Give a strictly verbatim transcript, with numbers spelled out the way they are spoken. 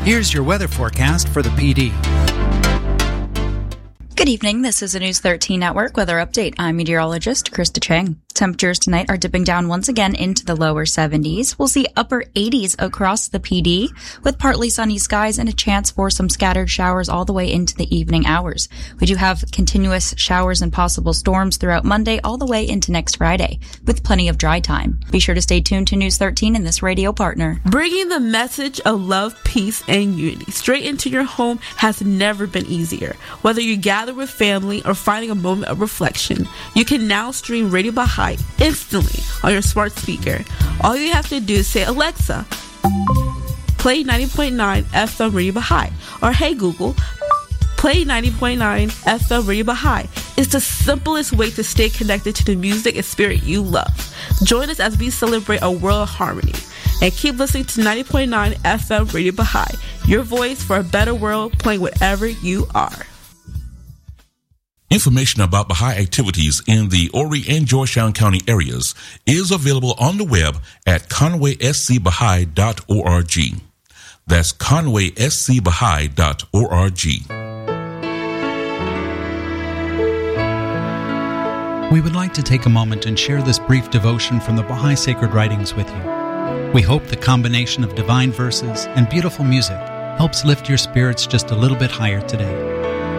Here's your weather forecast for the P D. Good evening. This is a News thirteen Network weather update. I'm meteorologist Krista Chang. Temperatures tonight are dipping down once again into the lower seventies. We'll see upper eighties across the P D with partly sunny skies and a chance for some scattered showers all the way into the evening hours. We do have continuous showers and possible storms throughout Monday all the way into next Friday with plenty of dry time. Be sure to stay tuned to News thirteen and this radio partner. Bringing the message of love, peace, and unity straight into your home has never been easier. Whether you gather with family or finding a moment of reflection, you can now stream Radio Baha'i instantly on your smart speaker. All you have to do is say, Alexa, play ninety point nine F M Radio Baha'i, or hey Google, play ninety point nine F M Radio Baha'i. It's the simplest way to stay connected to the music and spirit you love. Join us as we celebrate a world of harmony. And keep listening to ninety point nine F M Radio Baha'i, your voice for a better world, playing wherever you are. Information about Baha'i activities in the Horry and Georgetown County areas is available on the web at conway s c baha'i dot org. That's conway s c baha'i dot org. We would like to take a moment and share this brief devotion from the Baha'i Sacred Writings with you. We hope the combination of divine verses and beautiful music helps lift your spirits just a little bit higher today.